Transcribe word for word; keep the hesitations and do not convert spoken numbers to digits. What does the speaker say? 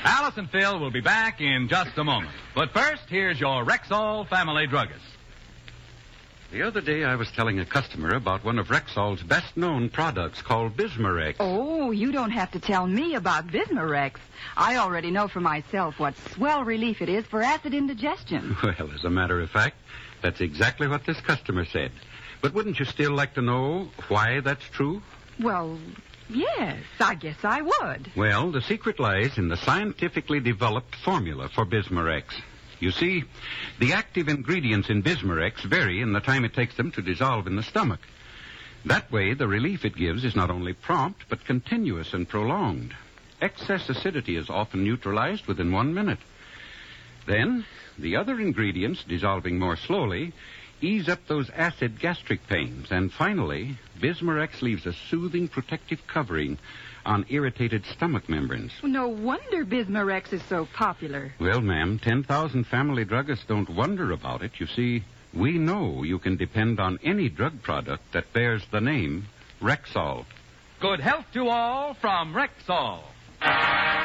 Alice and Phil will be back in just a moment. But first, here's your Rexall family druggist. The other day I was telling a customer about one of Rexall's best-known products called Bismarex. Oh, you don't have to tell me about Bismarex. I already know for myself what swell relief it is for acid indigestion. Well, as a matter of fact, that's exactly what this customer said. But wouldn't you still like to know why that's true? Well, yes, I guess I would. Well, the secret lies in the scientifically developed formula for Bismarex. You see, the active ingredients in Bismarex vary in the time it takes them to dissolve in the stomach. That way, the relief it gives is not only prompt, but continuous and prolonged. Excess acidity is often neutralized within one minute. Then, the other ingredients, dissolving more slowly, ease up those acid gastric pains. And finally, Bismarex leaves a soothing protective covering on irritated stomach membranes. No wonder Bismarex is so popular. Well, ma'am, ten thousand family druggists don't wonder about it. You see, we know you can depend on any drug product that bears the name Rexall. Good health to all from Rexall.